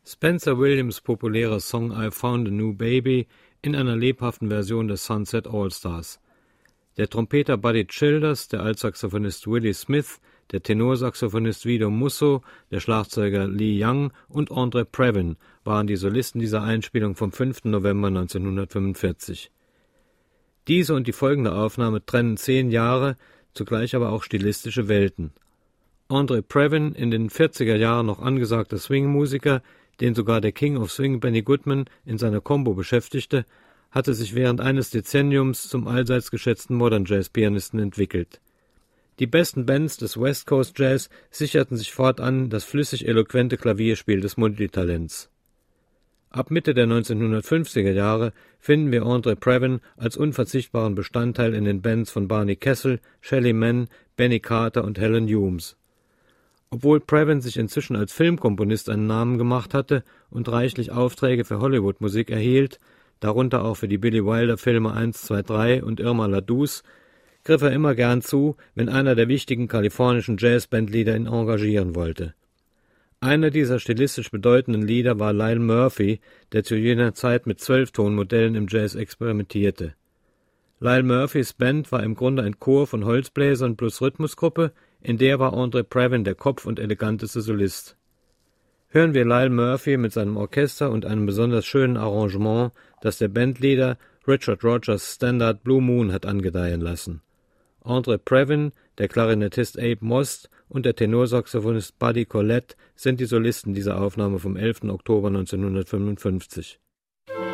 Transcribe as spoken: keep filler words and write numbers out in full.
Spencer Williams' populärer Song I Found a New Baby in einer lebhaften Version des Sunset All-Stars. Der Trompeter Buddy Childers, der Altsaxophonist Willie Smith, der Tenorsaxophonist Vito Musso, der Schlagzeuger Lee Young und Andre Previn waren die Solisten dieser Einspielung vom fünften November neunzehnhundertfünfundvierzig. Diese und die folgende Aufnahme trennen zehn Jahre, zugleich aber auch stilistische Welten. Andre Previn, in den vierziger Jahren noch angesagter Swing-Musiker, den sogar der King of Swing Benny Goodman in seiner Combo beschäftigte, hatte sich während eines Dezenniums zum allseits geschätzten Modern-Jazz-Pianisten entwickelt. Die besten Bands des West Coast Jazz sicherten sich fortan das flüssig eloquente Klavierspiel des Multitalents. Ab Mitte der neunzehnhundertfünfziger Jahre finden wir Andre Previn als unverzichtbaren Bestandteil in den Bands von Barney Kessel, Shelly Manne, Benny Carter und Helen Humes. Obwohl Previn sich inzwischen als Filmkomponist einen Namen gemacht hatte und reichlich Aufträge für Hollywood-Musik erhielt, darunter auch für die Billy Wilder-Filme eins, zwei, drei und Irma la Douce, griff er immer gern zu, wenn einer der wichtigen kalifornischen Jazzbandleader ihn engagieren wollte. Einer dieser stilistisch bedeutenden Lieder war Lyle Murphy, der zu jener Zeit mit Zwölftonmodellen im Jazz experimentierte. Lyle Murphys Band war im Grunde ein Chor von Holzbläsern plus Rhythmusgruppe, in der war Andre Previn der Kopf und eleganteste Solist. Hören wir Lyle Murphy mit seinem Orchester und einem besonders schönen Arrangement, das der Bandleader Richard Rogers Standard Blue Moon hat angedeihen lassen. Andre Previn, der Klarinettist Abe Most und der Tenorsaxophonist Buddy Collette sind die Solisten dieser Aufnahme vom elften Oktober neunzehnhundertfünfundfünfzig.